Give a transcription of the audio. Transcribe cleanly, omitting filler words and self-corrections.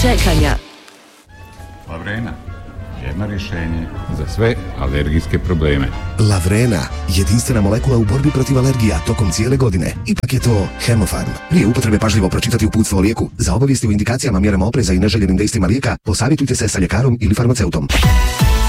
čekanja. Lavrena, jedno rješenje za sve alergijske probleme. Lavrena, jedinstvena molekula u borbi protiv alergija tokom cijele godine. Ipak je to Hemofarm. Prije upotrebe pažljivo pročitati uputstvo o lijeku. Za obavijesti o indikacijama, mjerama opreza i neželjenim dejstvima lijeka, posavjetujte se sa ljekarom ili farmaceutom.